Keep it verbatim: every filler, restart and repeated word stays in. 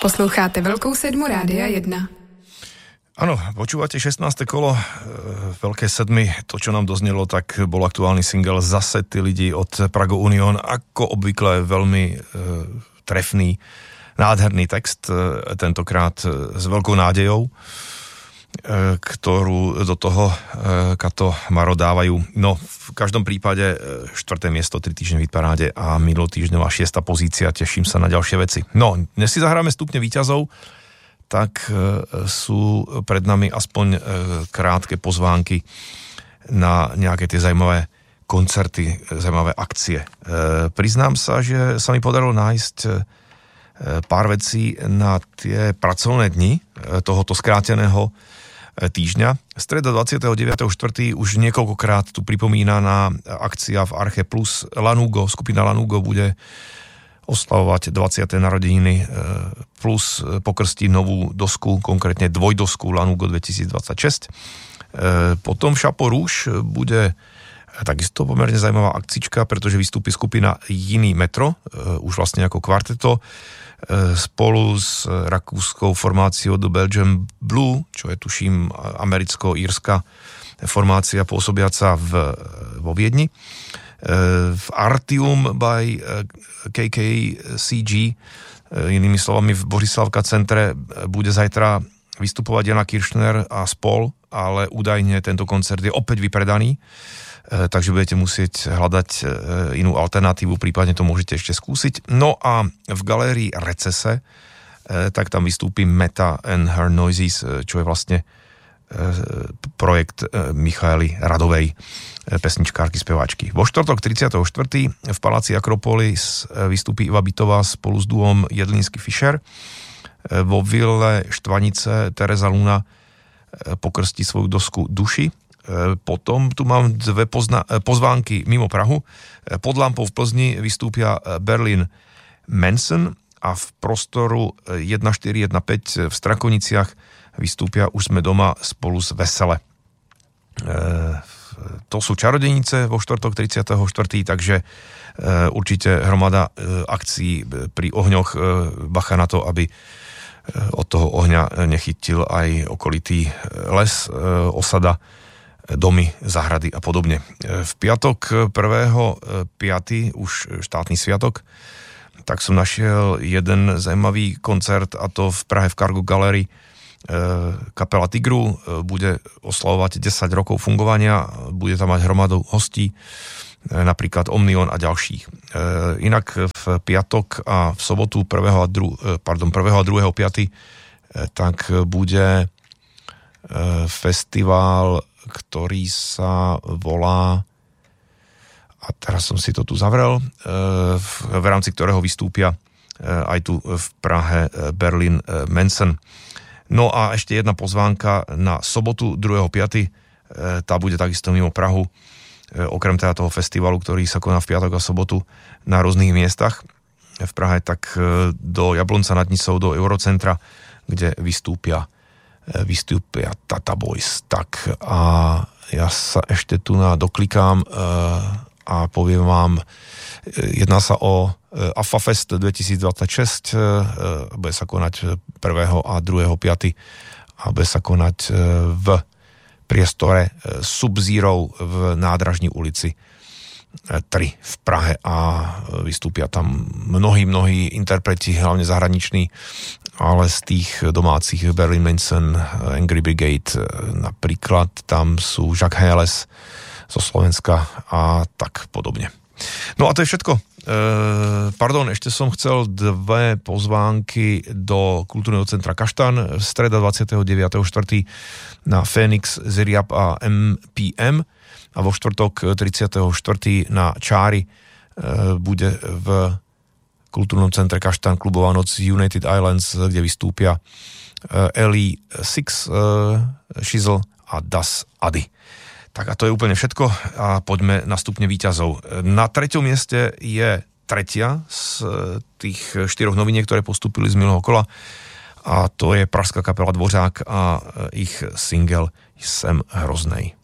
Posloucháte Velkou sedmu Rádia jedna. Áno, počúvate šestnáste kolo e, Veľké sedmy. To, čo nám doznelo, tak bol aktuálny single Zase ty lidi od Prago Union. Ako obvykle veľmi e, trefný, nádherný text, e, tentokrát e, s veľkou nádejou, e, ktorú do toho e, Kato Maro dávajú. No, v každom prípade e, štvrté miesto, tri týždne v hitparáde a minulotýždňová šiesta pozícia. Teším sa na ďalšie veci. No, dnes si zahráme stupne víťazov, tak sú pred nami aspoň krátke pozvánky na nejaké tie zaujímavé koncerty, zaujímavé akcie. Priznám sa, že sa mi podarilo nájsť pár vecí na tie pracovné dni tohoto skráteného týždňa. Streda dvadsiateho deviateho štvrtého už niekoľkokrát tu pripomínaná akcia v Arche Plus Lanugo, skupina Lanugo bude oslavovať dvadsiate narodeniny plus pokrstí novú dosku, konkrétne dvojdosku Lanugo dvetisícdvadsaťšesť. Potom v Chapeau Rouge bude takisto pomerne zaujímavá akcička, pretože vystúpi skupina Jiný metro, už vlastne ako kvarteto, spolu s rakúskou formáciou The Belgium Blue, čo je tuším americko-írska formácia pôsobiaca v, vo Viedni. V Artium by ká ká cé gé, inými slovami v Borislavka centre, bude zajtra vystupovať Jana Kiršner a spol, ale údajne tento koncert je opäť vypredaný, takže budete musieť hľadať inú alternatívu, prípadne to môžete ešte skúsiť. No a v galérii Recese, tak tam vystúpi Meta and Her Noises, čo je vlastne projekt Michaely Radovej, pesničkárky, speváčky. Vo štvrtok tridsiateho štvrtého v Paláci Akropolis vystúpi Iva Bitová spolu s duom Jedlínsky Fischer. Vo Ville Štvanice Tereza Luna pokrstí svoju dosku Duši. Potom tu mám dve pozna- pozvánky mimo Prahu. Pod lampou v Plzni vystúpia Berlin Manson a v prostoru jedna štyri jedna päť v Strakoniciach vystúpia Už sme doma spolu s Vesele. E, to sú čarodejnice vo štvrtok tridsiateho štvrtého takže e, určite hromada e, akcií pri ohňoch. E, bacha na to, aby e, od toho ohňa nechytil aj okolitý les, e, osada, domy, záhrady a podobne. E, v piatok prvého piateho už štátny sviatok, tak som našiel jeden zaujímavý koncert, a to v Prahe v Cargo Gallery. Kapela Tigru bude oslavovať desať rokov fungovania, bude tam mať hromadu hostí, napríklad Omnion a ďalších. Inak v piatok a v sobotu prvého a, dru, pardon, prvého a druhého piateho tak bude festival, ktorý sa volá, a teraz som si to tu zavrel, v rámci ktorého vystúpia aj tu v Prahe Berlin Manson. No a ešte jedna pozvánka na sobotu druhého piateho Tá bude takisto mimo Prahu, okrem teda toho festivalu, ktorý sa koná v piatok a sobotu na rôznych miestach v Prahe, tak do Jablonca nad Nisou, do Eurocentra, kde vystúpia vystúpia Tata Boys. Tak a ja sa ešte tu na doklikám a poviem vám, jedná sa o AFAFest dvetisícdvadsaťšesť, bude sa konať prvého a druhého piateho a bude sa konať v priestore Sub-Zero v Nádražní ulici tri v Prahe a vystúpia tam mnohí, mnohí interpreti, hlavne zahraniční, ale z tých domácich Berlin Manson, Angry Brigade napríklad, tam sú Jacques Heles zo Slovenska a tak podobne. No a to je všetko. E, pardon, ešte som chcel dve pozvánky do kultúrneho centra Kaštan. Streda dvadsiateho deviateho štvrtého na Fénix, Ziriab a em pé em a vo štvrtok tridsiateho štvrtého na Čári e, bude v kultúrnom centre Kaštan klubová noc United Islands, kde vystúpia Ellie Six, e, Shizzle a Das Ady. Tak a to je úplne všetko a poďme na stupne víťazov. Na treťom mieste je tretia z tých štyroch noviniek, ktoré postúpili z minulého kola, a to je pražská kapela Dvořák a ich single Jsem hroznej.